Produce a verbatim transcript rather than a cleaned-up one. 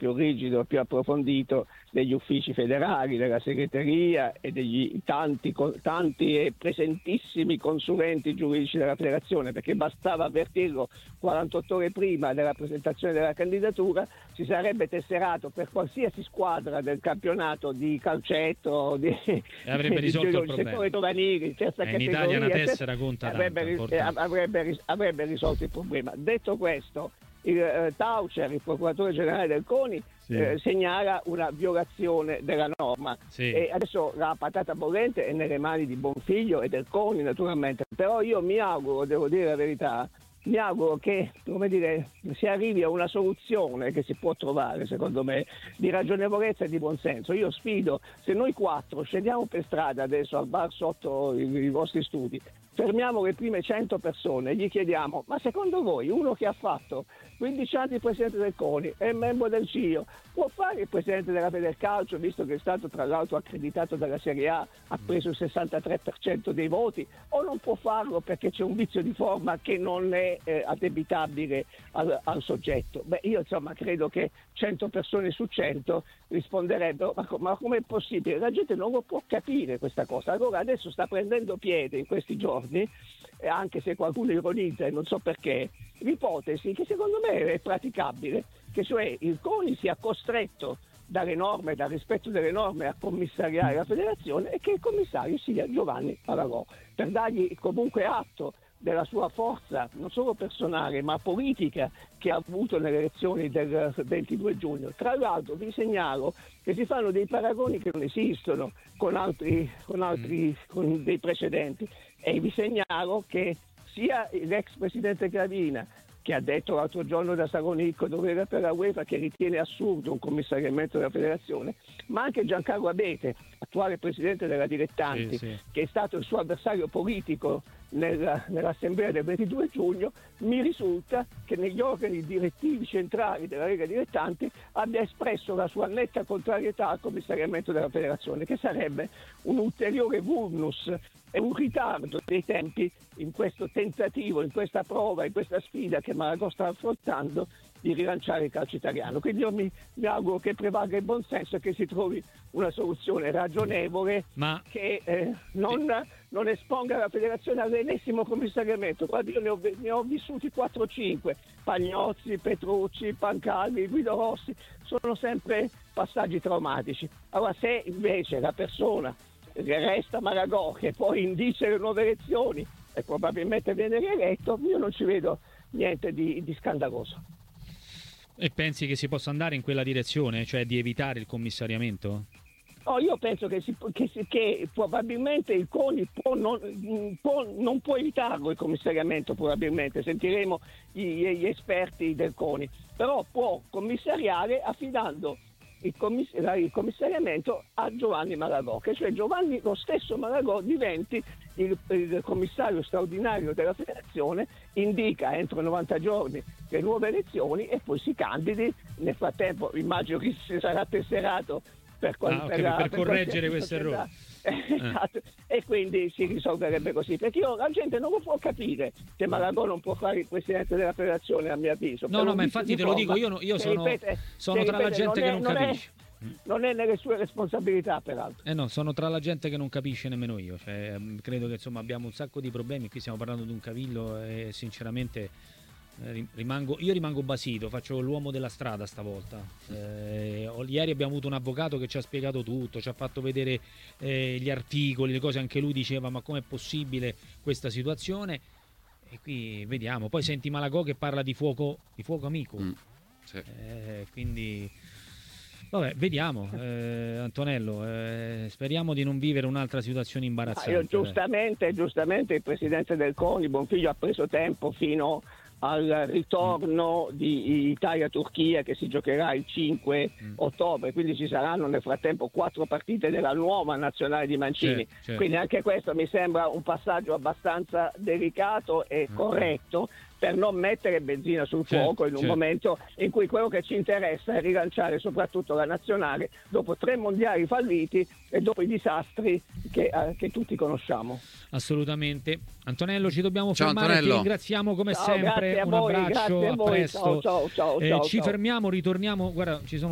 più rigido e più approfondito degli uffici federali, della segreteria e degli tanti, tanti e presentissimi consulenti giuridici della federazione, perché bastava avvertirlo quarantotto ore prima della presentazione della candidatura, si sarebbe tesserato per qualsiasi squadra del campionato di calcetto, di, e avrebbe di, risolto di, il problema. settore giovanili, terza eh, in categoria, Italia una tessera conta avrebbe, tanto, avrebbe, avrebbe risolto il problema. Detto questo, il eh, Taucher, il procuratore generale del CONI, sì. eh, segnala una violazione della norma, sì. E adesso la patata bollente è nelle mani di Bonfiglio e del CONI naturalmente, però io mi auguro, devo dire la verità, mi auguro che, come dire, si arrivi a una soluzione che si può trovare, secondo me, di ragionevolezza e di buonsenso. Io sfido, se noi quattro scendiamo per strada adesso al bar sotto i, i vostri studi, fermiamo le prime cento persone e gli chiediamo: ma secondo voi uno che ha fatto quindici anni presidente del CONI e membro del C I O può fare il presidente della Federcalcio, visto che è stato tra l'altro accreditato dalla Serie A, ha preso il sessantatré per cento dei voti, o non può farlo perché c'è un vizio di forma che non è eh, addebitabile al, al soggetto? Beh, io insomma credo che cento persone su cento risponderebbero: ma, ma com'è possibile? La gente non lo può capire questa cosa. Allora adesso sta prendendo piede in questi giorni, eh, anche se qualcuno ironizza e non so perché, l'ipotesi che secondo me è praticabile, che cioè il CONI sia costretto dalle norme, dal rispetto delle norme, a commissariare la federazione e che il commissario sia Giovanni Malagò, per dargli comunque atto della sua forza non solo personale ma politica che ha avuto nelle elezioni del ventidue giugno. Tra l'altro vi segnalo che si fanno dei paragoni che non esistono con altri, con altri con dei precedenti, e vi segnalo che sia l'ex presidente Gravina, che ha detto l'altro giorno da Sagonicco, dove era per la UEFA, che ritiene assurdo un commissariamento della federazione, ma anche Giancarlo Abete, attuale presidente della Dilettanti, sì, sì. che è stato il suo avversario politico nella, nell'assemblea del ventidue giugno, mi risulta che negli organi direttivi centrali della Lega Dilettanti abbia espresso la sua netta contrarietà al commissariamento della federazione, che sarebbe un ulteriore vulnus e un ritardo dei tempi in questo tentativo, in questa prova, in questa sfida che Malagò sta affrontando di rilanciare il calcio italiano. Quindi io mi, mi auguro che prevalga il buonsenso e che si trovi una soluzione ragionevole, ma che eh, non, non esponga la federazione all'ennesimo commissariamento. Guardi, io ne ho, ne ho vissuti quattro cinque, Pagnozzi, Petrucci, Pancalmi, Guido Rossi, sono sempre passaggi traumatici. Allora, se invece la persona resta Malagò, che poi indice le nuove elezioni e probabilmente viene rieletto, io non ci vedo niente di, di scandaloso. E pensi che si possa andare in quella direzione, cioè di evitare il commissariamento? Oh, io penso che, si, che, che probabilmente il CONI può non, può, non può evitarlo il commissariamento, probabilmente, sentiremo gli, gli esperti del CONI, però può commissariare affidando il, commiss- il commissariamento a Giovanni Malagò, che cioè Giovanni, lo stesso Malagò, diventi il, il commissario straordinario della federazione, indica entro novanta giorni le nuove elezioni e poi si candidi. Nel frattempo immagino che si sarà tesserato per, qual- ah, okay, per, per, per correggere questo errore. Esatto. Eh. E quindi si risolverebbe così, perché io, la gente non lo può capire se Malagò non può fare il presidente della federazione, a mio avviso. No, no, ma infatti te lo dico, io, io sono, ripete, sono tra ripete, la gente non è, che non, non capisce. È, non è nelle sue responsabilità, peraltro. Eh no, sono tra la gente che non capisce nemmeno io. Cioè, credo che insomma abbiamo un sacco di problemi. Qui stiamo parlando di un cavillo e sinceramente eh, rimango, io rimango basito, faccio l'uomo della strada stavolta. Eh, ieri abbiamo avuto un avvocato che ci ha spiegato tutto, ci ha fatto vedere eh, gli articoli, le cose, anche lui diceva: ma com'è possibile questa situazione? E qui vediamo. Poi senti Malagò che parla di fuoco, di fuoco amico. Mm, sì. eh, quindi vabbè, vediamo, eh, Antonello, eh, speriamo di non vivere un'altra situazione imbarazzante. Ah, io, giustamente, giustamente il presidente del CONI, Bonfiglio, ha preso tempo fino al ritorno mm. di Italia-Turchia, che si giocherà il cinque mm. ottobre, quindi ci saranno nel frattempo quattro partite della nuova nazionale di Mancini, certo, certo. Quindi anche questo mi sembra un passaggio abbastanza delicato e mm. corretto, per non mettere benzina sul certo, fuoco in un certo. momento in cui quello che ci interessa è rilanciare soprattutto la nazionale dopo tre mondiali falliti e dopo i disastri che, eh, che tutti conosciamo. Assolutamente. Antonello, ci dobbiamo ciao, fermare, Antonello. ti ringraziamo come ciao, sempre, a un voi, abbraccio, a, a voi. presto. Ciao, ciao, ciao, eh, ciao, ci ciao. fermiamo, ritorniamo, guarda, ci sono